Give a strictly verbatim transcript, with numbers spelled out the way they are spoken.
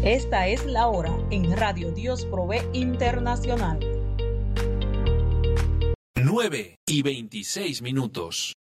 Esta es la hora en Radio Dios Provee Internacional. nueve y veintiséis minutos.